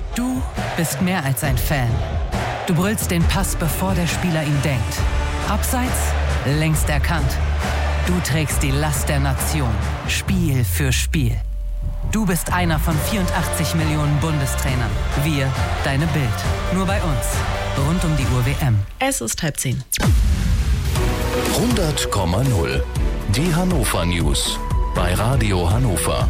Du bist mehr als ein Fan. Du brüllst den Pass, bevor der Spieler ihn denkt. Abseits, längst erkannt. Du trägst die Last der Nation, Spiel für Spiel. Du bist einer von 84 Millionen Bundestrainern. Wir, deine Bild. Nur bei uns. Rund um die Uhr WM. Es ist 9:30. 100,0. Die Hannover News. Bei Radio Hannover.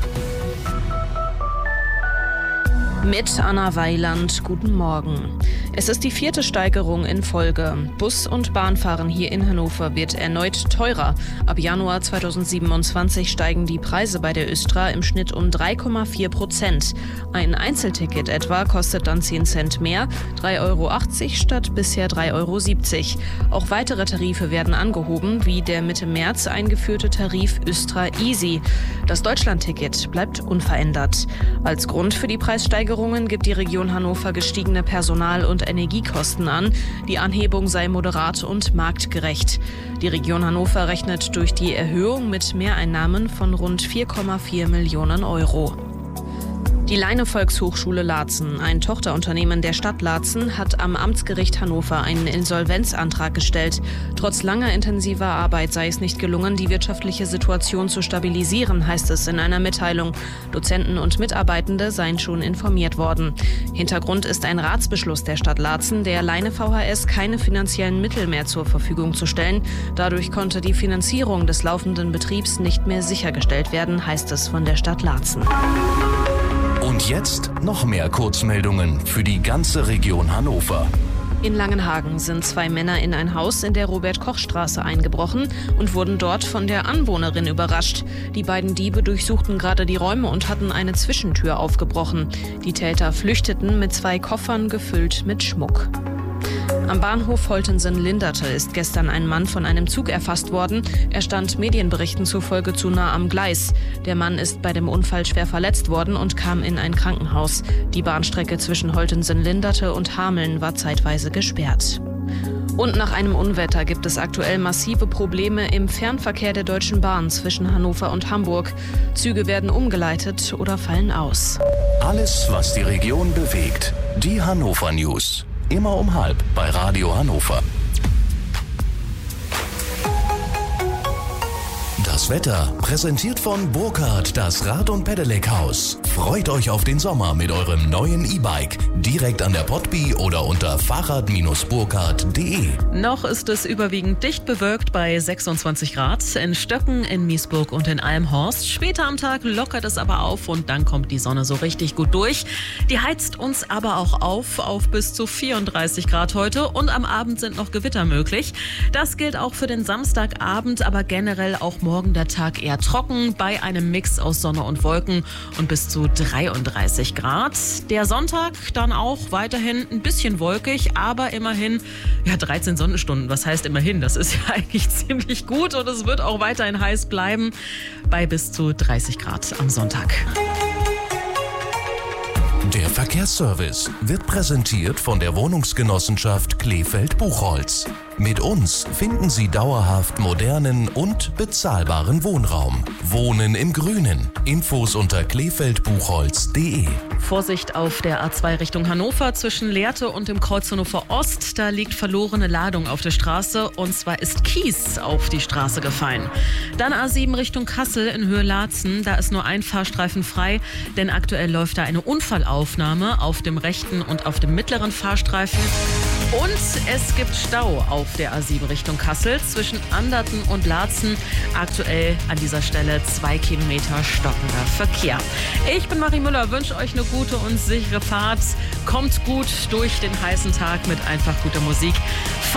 Mit Anna Weiland, guten Morgen. Es ist die 4. Steigerung in Folge. Bus- und Bahnfahren hier in Hannover wird erneut teurer. Ab Januar 2027 steigen die Preise bei der Östra im Schnitt um 3,4%. Ein Einzelticket etwa kostet dann 10 Cent mehr, 3,80 € statt bisher 3,70 €. Auch weitere Tarife werden angehoben, wie der Mitte März eingeführte Tarif Östra Easy. Das Deutschlandticket bleibt unverändert. Als Grund für die Preissteigerungen gibt die Region Hannover gestiegene Personal- und Energiekosten an. Die Anhebung sei moderat und marktgerecht. Die Region Hannover rechnet durch die Erhöhung mit Mehreinnahmen von rund 4,4 Millionen €. Die Leine Volkshochschule Laatzen, ein Tochterunternehmen der Stadt Laatzen, hat am Amtsgericht Hannover einen Insolvenzantrag gestellt. Trotz langer intensiver Arbeit sei es nicht gelungen, die wirtschaftliche Situation zu stabilisieren, heißt es in einer Mitteilung. Dozenten und Mitarbeitende seien schon informiert worden. Hintergrund ist ein Ratsbeschluss der Stadt Laatzen, der Leine VHS keine finanziellen Mittel mehr zur Verfügung zu stellen. Dadurch konnte die Finanzierung des laufenden Betriebs nicht mehr sichergestellt werden, heißt es von der Stadt Laatzen. Und jetzt noch mehr Kurzmeldungen für die ganze Region Hannover. In Langenhagen sind 2 Männer in ein Haus in der Robert-Koch-Straße eingebrochen und wurden dort von der Anwohnerin überrascht. Die beiden Diebe durchsuchten gerade die Räume und hatten eine Zwischentür aufgebrochen. Die Täter flüchteten mit 2 Koffern gefüllt mit Schmuck. Am Bahnhof Holtensen-Linderte ist gestern ein Mann von einem Zug erfasst worden. Er stand Medienberichten zufolge zu nah am Gleis. Der Mann ist bei dem Unfall schwer verletzt worden und kam in ein Krankenhaus. Die Bahnstrecke zwischen Holtensen-Linderte und Hameln war zeitweise gesperrt. Und nach einem Unwetter gibt es aktuell massive Probleme im Fernverkehr der Deutschen Bahn zwischen Hannover und Hamburg. Züge werden umgeleitet oder fallen aus. Alles, was die Region bewegt. Die Hannover News. Immer um 12:30 bei Radio Hannover. Das Wetter präsentiert von Burkhardt, das Rad- und Pedelec-Haus. Freut euch auf den Sommer mit eurem neuen E-Bike. Direkt an der Potby oder unter fahrrad-burkhardt.de. Noch ist es überwiegend dicht bewölkt bei 26 Grad. In Stöcken, in Miesburg und in Almhorst. Später am Tag lockert es aber auf und dann kommt die Sonne so richtig gut durch. Die heizt uns aber auch auf bis zu 34 Grad heute. Und am Abend sind noch Gewitter möglich. Das gilt auch für den Samstagabend, aber generell auch morgen der Tag eher trocken bei einem Mix aus Sonne und Wolken und bis zu 33 Grad. Der Sonntag dann auch weiterhin ein bisschen wolkig, aber immerhin 13 Sonnenstunden. Was heißt immerhin? Das ist ja eigentlich ziemlich gut und es wird auch weiterhin heiß bleiben bei bis zu 30 Grad am Sonntag. Der Verkehrsservice wird präsentiert von der Wohnungsgenossenschaft Kleefeld-Buchholz. Mit uns finden Sie dauerhaft modernen und bezahlbaren Wohnraum. Wohnen im Grünen. Infos unter kleefeldbuchholz.de. Vorsicht auf der A2 Richtung Hannover zwischen Lehrte und dem Kreuz Hannover Ost. Da liegt verlorene Ladung auf der Straße und zwar ist Kies auf die Straße gefallen. Dann A7 Richtung Kassel in Höhe Laatzen. Da ist nur ein Fahrstreifen frei, denn aktuell läuft da eine Unfallaufnahme auf dem rechten und auf dem mittleren Fahrstreifen. Und es gibt Stau auf der A7 Richtung Kassel zwischen Anderten und Laatzen. Aktuell an dieser Stelle 2 Kilometer stockender Verkehr. Ich bin Marie Müller, wünsche euch eine gute und sichere Fahrt. Kommt gut durch den heißen Tag mit einfach guter Musik.